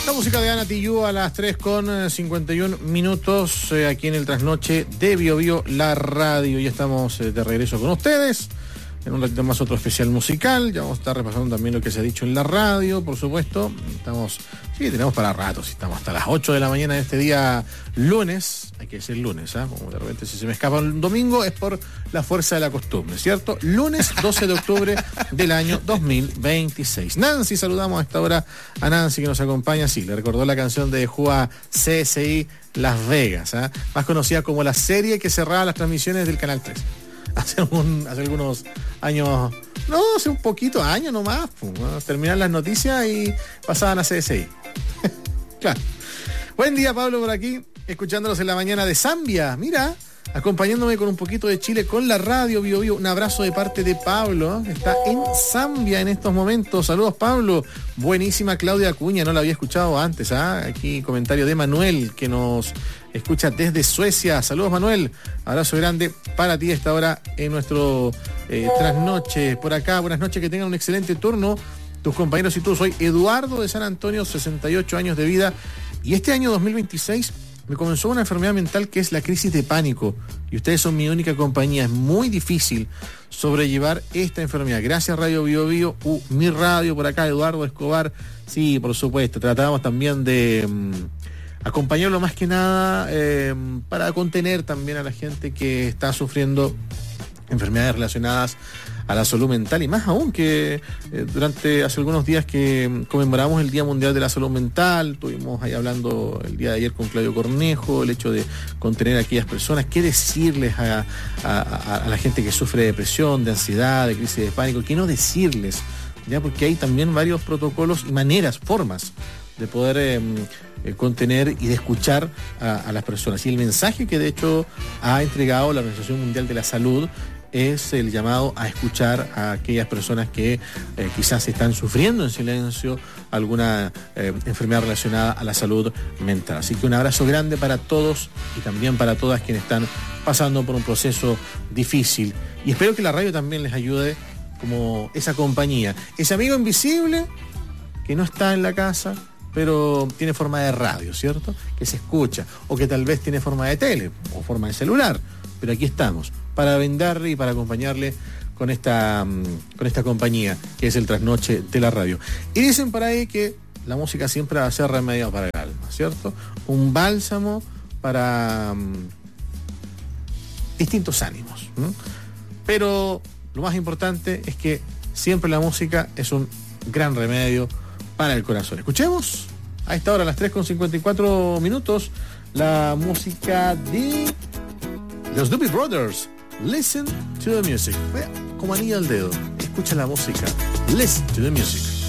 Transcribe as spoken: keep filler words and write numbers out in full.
La música de Ana Tijoux a las tres con cincuenta y un minutos eh, aquí en el trasnoche de Bio Bio, la radio. Ya estamos eh, de regreso con ustedes. En un ratito más otro especial musical. Ya vamos a estar repasando también lo que se ha dicho en la radio, por supuesto. Estamos, sí, tenemos para ratos. Estamos hasta las ocho de la mañana de este día lunes. Hay que decir lunes, ¿ah? ¿eh? Como de repente si se me escapa un domingo es por la fuerza de la costumbre, ¿cierto? Lunes doce de octubre del año dos mil veintiséis. Nancy, saludamos a esta hora a Nancy que nos acompaña. Sí, le recordó la canción de Jua C S I Las Vegas, ¿eh? Más conocida como la serie que cerraba las transmisiones del Canal tres. Hace, un, hace algunos años, no, hace un poquito, años nomás, pues, ¿no? Terminaban las noticias y pasaban a C S I. Claro. Buen día, Pablo, por aquí, escuchándolos en la mañana de Zambia. Mira, acompañándome con un poquito de Chile con la radio Bio Bio. Un abrazo de parte de Pablo, ¿eh? Está en Zambia en estos momentos. Saludos, Pablo. Buenísima Claudia Acuña, no la había escuchado antes, ¿ah? Aquí comentario de Manuel, que nos escucha desde Suecia. Saludos, Manuel. Abrazo grande para ti a esta hora en nuestro eh, trasnoche por acá. Buenas noches, que tengan un excelente turno tus compañeros y tú. Soy Eduardo de San Antonio, sesenta y ocho años de vida, y este año dos mil veintiséis me comenzó una enfermedad mental que es la crisis de pánico, y ustedes son mi única compañía. Es muy difícil sobrellevar esta enfermedad. Gracias, Radio Bio Bio, uh, mi radio por acá, Eduardo Escobar. Sí, por supuesto, tratábamos también de um, acompañarlo más que nada eh, para contener también a la gente que está sufriendo enfermedades relacionadas a la salud mental, y más aún que eh, durante hace algunos días que conmemoramos el Día Mundial de la Salud Mental. Estuvimos ahí hablando el día de ayer con Claudio Cornejo, el hecho de contener a aquellas personas, qué decirles a, a, a, a la gente que sufre de depresión, de ansiedad, de crisis de pánico, qué no decirles, ya, porque hay también varios protocolos y maneras, formas de poder eh, eh, contener y de escuchar a, a las personas. Y el mensaje que de hecho ha entregado la Organización Mundial de la Salud es el llamado a escuchar a aquellas personas que eh, quizás están sufriendo en silencio alguna eh, enfermedad relacionada a la salud mental. Así que un abrazo grande para todos y también para todas quienes están pasando por un proceso difícil. Y espero que la radio también les ayude como esa compañía, ese amigo invisible que no está en la casa, pero tiene forma de radio, ¿cierto? Que se escucha, o que tal vez tiene forma de tele o forma de celular, pero aquí estamos para brindarle y para acompañarle con esta, con esta compañía que es el trasnoche de la radio. Y dicen por ahí que la música siempre va a ser remedio para el alma, ¿cierto? Un bálsamo para um, distintos ánimos, ¿no? Pero lo más importante es que siempre la música es un gran remedio para el corazón. Escuchemos a esta hora, a las tres con cincuenta y cuatro minutos, la música de los Doobie Brothers. Listen to the music. Vea, como anillo al dedo. Escucha la música. Listen to the music.